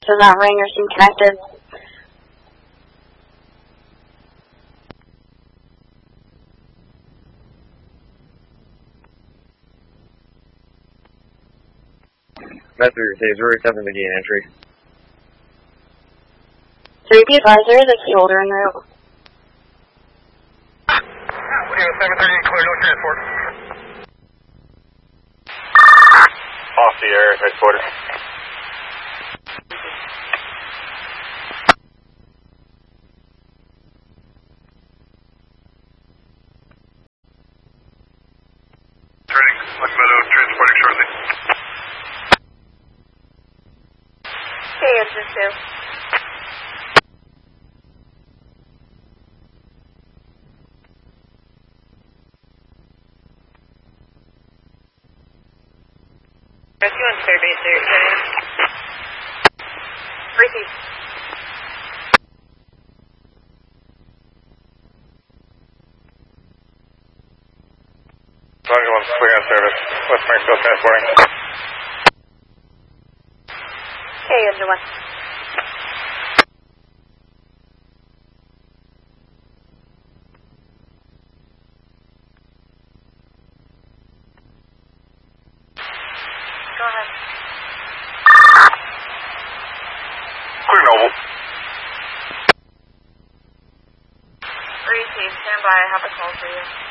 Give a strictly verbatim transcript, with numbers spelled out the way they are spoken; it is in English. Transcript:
does not ring or seem connected. Message received. Route seven begin entry. three be advised, there is a key holder en route. seven thirty, clear, no transport. Off the air, headquarters. Turning, Lake Meadow, transporting shortly. Okay, engine two. Rescue on Starbase, are you ready? Receive. Roger one, clear on service. West Marksville transporting. Okay, engine one. Go ahead. Clear Noble. Receive. Stand by. I have a call for you.